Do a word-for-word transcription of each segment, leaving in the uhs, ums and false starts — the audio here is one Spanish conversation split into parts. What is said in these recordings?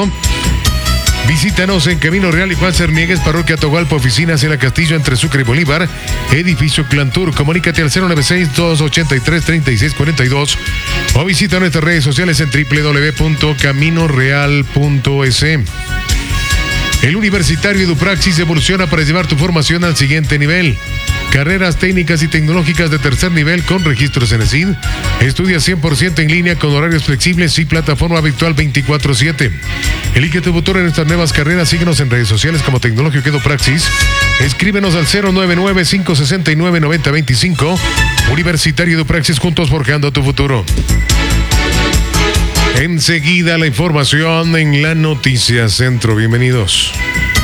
Radio. Visítanos en Camino Real y Juan Cerniegues, Parroquia Togualpa, oficinas en la Castillo entre Sucre y Bolívar, edificio Clantur. Comunícate al cero nueve seis, dos ocho tres, tres seis cuatro dos o visita nuestras redes sociales en doble u doble u doble u punto camino real punto es. El Universitario EduPraxis evoluciona para llevar tu formación al siguiente nivel. Carreras técnicas y tecnológicas de tercer nivel con registros en E S I D. Estudia cien por ciento en línea con horarios flexibles y plataforma virtual veinticuatro siete. Elige tu futuro en estas nuevas carreras. Síguenos en redes sociales como Tecnológico EduPraxis. Escríbenos al cero nueve nueve, cinco seis nueve, nueve cero dos cinco. Universitario EduPraxis, juntos forjando tu futuro. Enseguida la información en la Noticia Centro. Bienvenidos.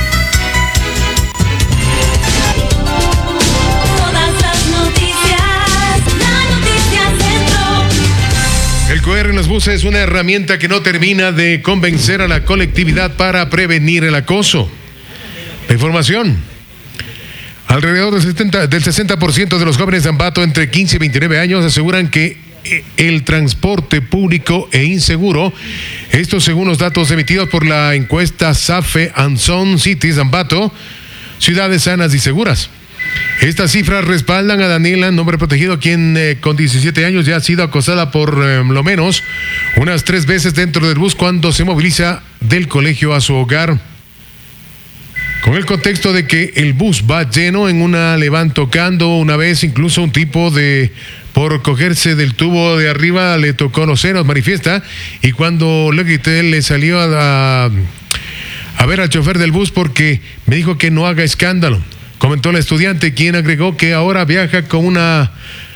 El Q R en los buses es una herramienta que no termina de convencer a la colectividad para prevenir el acoso. La información. Alrededor del, setenta, del sesenta por ciento de los jóvenes de Ambato entre quince y veintinueve años aseguran que el transporte público e inseguro. Esto según los datos emitidos por la encuesta SAFE Anson Cities Ambato, ciudades sanas y seguras. Estas cifras respaldan a Daniela, nombre protegido, quien eh, con diecisiete años ya ha sido acosada por eh, lo menos unas tres veces dentro del bus cuando se moviliza del colegio a su hogar. Con el contexto de que el bus va lleno, en una le van tocando una vez, incluso un tipo de, por cogerse del tubo de arriba, le tocó los senos, manifiesta, y cuando le grité, le salió a, a, a ver al chofer del bus porque me dijo que no haga escándalo. Comentó la estudiante, quien agregó que ahora viaja con una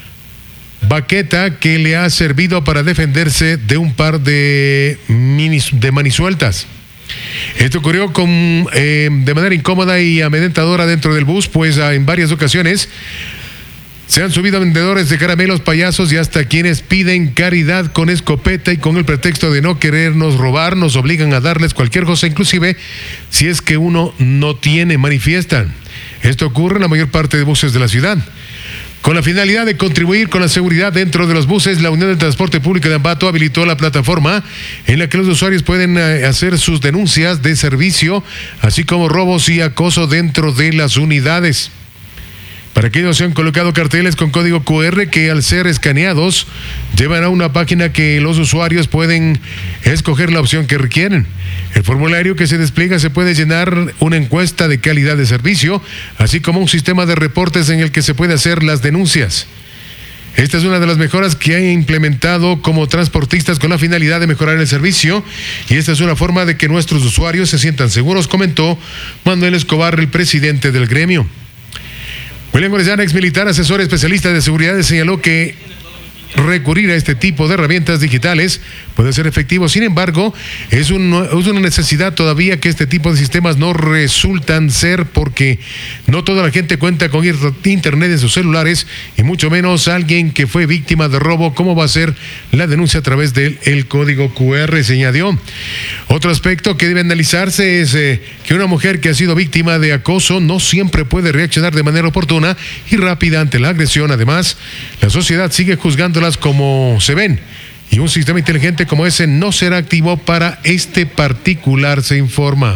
baqueta que le ha servido para defenderse de un par de, minis, de manisueltas. Esto ocurrió con, eh, de manera incómoda y amedrentadora dentro del bus, pues en varias ocasiones se han subido vendedores de caramelos, payasos y hasta quienes piden caridad con escopeta y con el pretexto de no querernos robar, nos obligan a darles cualquier cosa, inclusive si es que uno no tiene, manifiestan. Esto ocurre en la mayor parte de buses de la ciudad. Con la finalidad de contribuir con la seguridad dentro de los buses, la Unión de Transporte Público de Ambato habilitó la plataforma en la que los usuarios pueden hacer sus denuncias de servicio, así como robos y acoso dentro de las unidades. Para aquellos se han colocado carteles con código Q R que al ser escaneados llevan a una página que los usuarios pueden escoger la opción que requieren. El formulario que se despliega se puede llenar una encuesta de calidad de servicio, así como un sistema de reportes en el que se puede hacer las denuncias. Esta es una de las mejoras que han implementado como transportistas con la finalidad de mejorar el servicio, y esta es una forma de que nuestros usuarios se sientan seguros, comentó Manuel Escobar, el presidente del gremio. William Orellana, ex militar, asesor especialista de seguridad, señaló que recurrir a este tipo de herramientas digitales puede ser efectivo. Sin embargo, es, un, es una necesidad todavía que este tipo de sistemas no resultan ser, porque no toda la gente cuenta con internet en sus celulares, y mucho menos alguien que fue víctima de robo. ¿Cómo va a ser la denuncia a través del el código Q R? Se añadió. Otro aspecto que debe analizarse es eh, que una mujer que ha sido víctima de acoso no siempre puede reaccionar de manera oportuna y rápida ante la agresión. Además, la sociedad sigue juzgándolas como se ven, y un sistema inteligente como ese no será activo para este particular, se informa.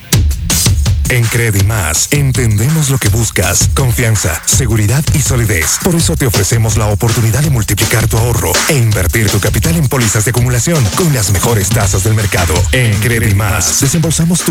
En Credimás entendemos lo que buscas: confianza, seguridad y solidez. Por eso te ofrecemos la oportunidad de multiplicar tu ahorro e invertir tu capital en pólizas de acumulación con las mejores tasas del mercado. En Credimás desembolsamos tu